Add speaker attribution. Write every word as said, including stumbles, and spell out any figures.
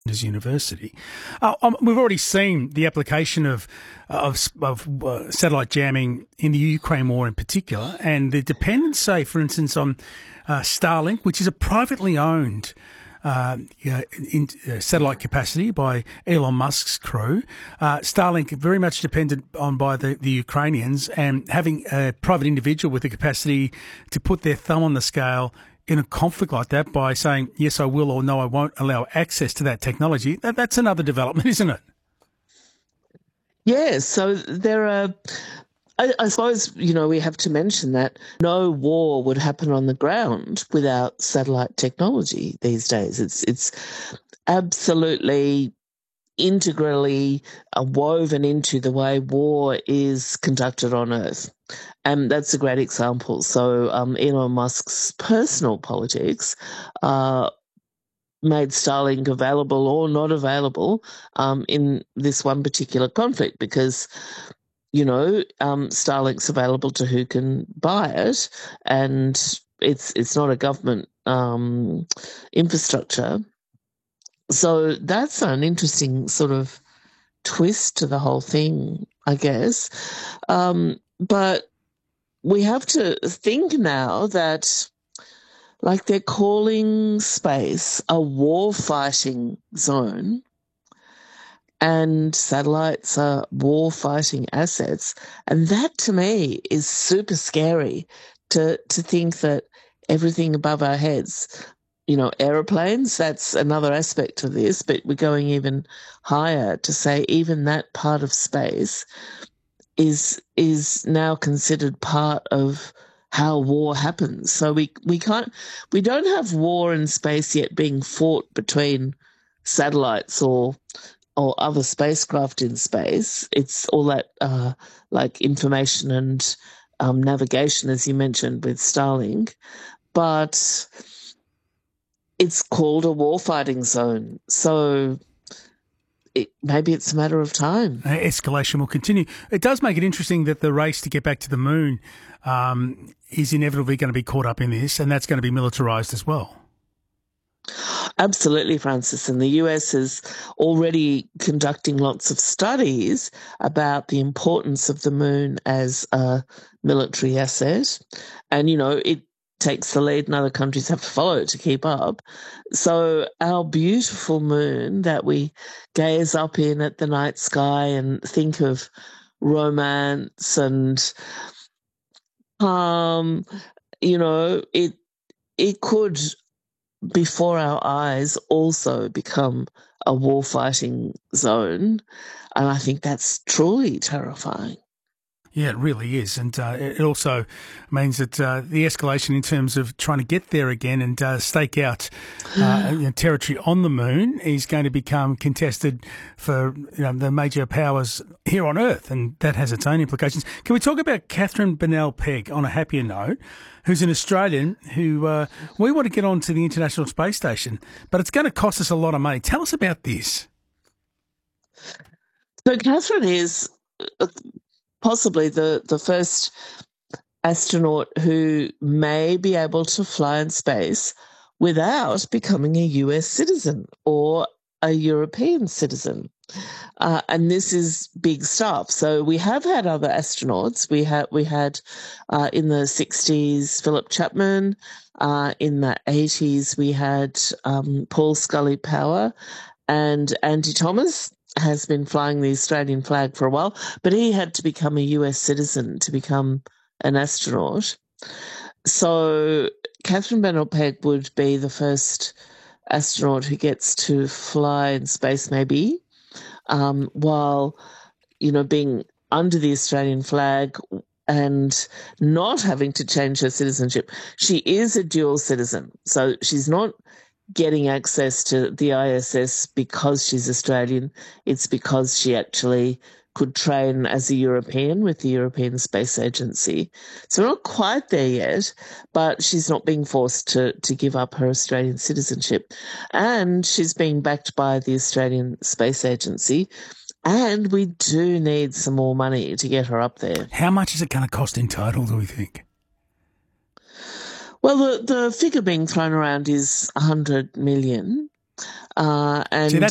Speaker 1: University. Uh, um, we've already seen the application of of, of uh, satellite jamming in the Ukraine war in particular, and the dependence, say, for instance, on uh, Starlink, which is a privately owned uh, in, in, uh, satellite capacity by Elon Musk's crew. Uh, Starlink very much depended on by the, the Ukrainians, and having a private individual with the capacity to put their thumb on the scale in a conflict like that by saying, yes, I will, or no, I won't allow access to that technology, that, that's another development, isn't it?
Speaker 2: Yes. So there are, I, I suppose, you know, we have to mention that no war would happen on the ground without satellite technology these days. It's, it's absolutely integrally uh, woven into the way war is conducted on Earth. And that's a great example. So um, Elon Musk's personal politics uh, made Starlink available or not available um, in this one particular conflict because, you know, um, Starlink's available to who can buy it, and it's it's not a government um, infrastructure. So that's an interesting sort of twist to the whole thing, I guess. Um, but we have to think now that, like, they're calling space a war-fighting zone and satellites are war-fighting assets. And that, to me, is super scary to, to think that everything above our heads, you know, aeroplanes, that's another aspect of this, but we're going even higher to say even that part of space is is now considered part of how war happens. So we, we can't, we don't have war in space yet being fought between satellites or or other spacecraft in space. It's all that uh, like information and um, navigation, as you mentioned, with Starlink. But it's called a warfighting zone. So it, maybe it's a matter of time.
Speaker 1: Uh, escalation will continue. It does make it interesting that the race to get back to the moon um, is inevitably going to be caught up in this, and that's going to be militarised as well.
Speaker 2: Absolutely, Francis. And the U S is already conducting lots of studies about the importance of the moon as a military asset. And, you know, it takes the lead and other countries have to follow to keep up. So our beautiful moon that we gaze up in at the night sky and think of romance and um, you know, it it could before our eyes also become a war-fighting zone. And I think that's truly terrifying.
Speaker 1: Yeah, it really is. And uh, it also means that uh, the escalation in terms of trying to get there again and uh, stake out uh, you know, territory on the moon is going to become contested for you know, the major powers here on Earth, and that has its own implications. Can we talk about Catherine Bennell-Pegg on a happier note, who's an Australian who uh, we want to get onto the International Space Station, but it's going to cost us a lot of money. Tell us about this.
Speaker 2: So Catherine is possibly the, the first astronaut who may be able to fly in space without becoming a U S citizen or a European citizen. Uh, and this is big stuff. So we have had other astronauts. We had we had uh, in the sixties Philip Chapman. Uh, in the eighties we had um, Paul Scully-Power, and Andy Thomas has been flying the Australian flag for a while, but he had to become a U S citizen to become an astronaut. So Catherine Bennell-Pegg would be the first astronaut who gets to fly in space, maybe, um, while, you know, being under the Australian flag and not having to change her citizenship. She is a dual citizen, so she's not getting access to the I S S because she's Australian. It's because she actually could train as a European with the European Space Agency. So we're not quite there yet, but she's not being forced to, to give up her Australian citizenship. And she's being backed by the Australian Space Agency. And we do need some more money to get her up there.
Speaker 1: How much is it going to cost in total, do we think?
Speaker 2: Well, the, the figure being thrown around is one hundred million. Uh, and
Speaker 1: See,